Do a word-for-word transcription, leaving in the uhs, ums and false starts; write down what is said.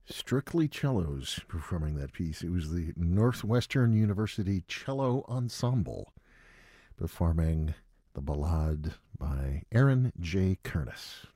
Strictly cellos performing that piece. It was the Northwestern University Cello Ensemble performing the Ballade by Aaron J. Kernis.